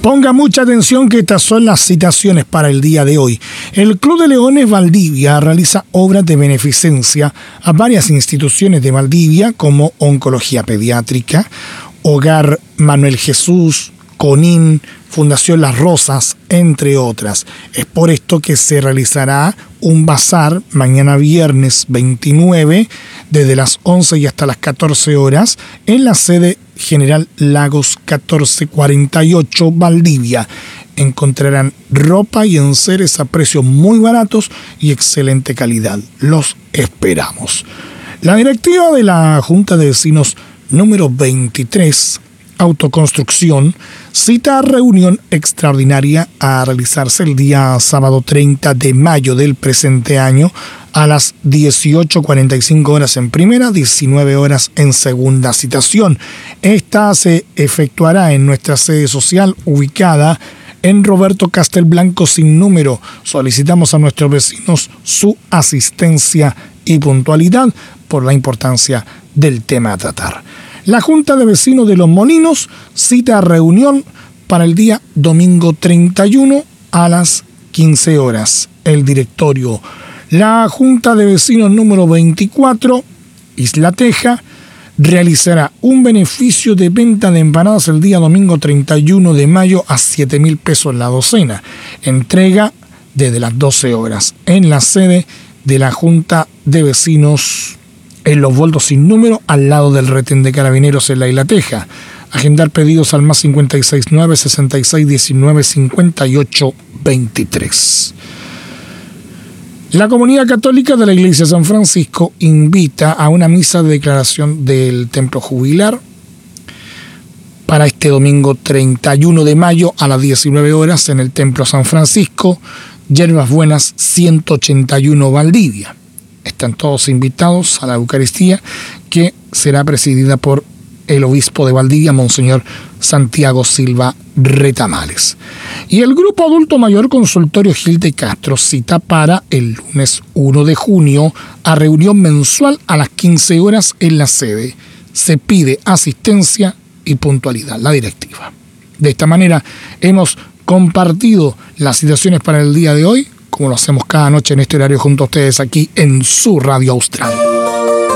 Ponga mucha atención que estas son las citaciones para el día de hoy. El Club de Leones Valdivia realiza obras de beneficencia a varias instituciones de Valdivia como Oncología Pediátrica, Hogar Manuel Jesús, CONIN, Fundación Las Rosas, entre otras. Es por esto que se realizará un bazar mañana viernes 29, desde las 11 y hasta las 14 horas, en la sede General Lagos 1448, Valdivia. Encontrarán ropa y enseres a precios muy baratos y excelente calidad. Los esperamos. La directiva de la Junta de Vecinos número 23, Autoconstrucción, cita reunión extraordinaria a realizarse el día sábado 30 de mayo del presente año a las 18:45 horas en primera, 19 horas en segunda citación. Esta se efectuará en nuestra sede social ubicada en Roberto Castelblanco sin número. Solicitamos a nuestros vecinos su asistencia y puntualidad por la importancia del tema a tratar. La Junta de Vecinos de Los Molinos cita reunión para el día domingo 31 a las 15 horas. El directorio. La Junta de Vecinos número 24, Isla Teja, realizará un beneficio de venta de empanadas el día domingo 31 de mayo a 7.000 pesos la docena. Entrega desde las 12 horas en la sede de la Junta de Vecinos en Los Boldos sin número, al lado del retén de Carabineros en la Isla Teja. Agendar pedidos al más 569 66 19 58 23. La Comunidad Católica de la Iglesia de San Francisco invita a una misa de declaración del Templo Jubilar para este domingo 31 de mayo a las 19 horas en el Templo San Francisco, Yerbas Buenas 181 Valdivia. Están todos invitados a la Eucaristía, que será presidida por el obispo de Valdivia, Monseñor Santiago Silva Retamales. Y el Grupo Adulto Mayor Consultorio Gil de Castro cita para el lunes 1 de junio a reunión mensual a las 15 horas en la sede. Se pide asistencia y puntualidad, la directiva. De esta manera hemos compartido las situaciones para el día de hoy, como lo hacemos cada noche en este horario junto a ustedes aquí en su Radio Austral.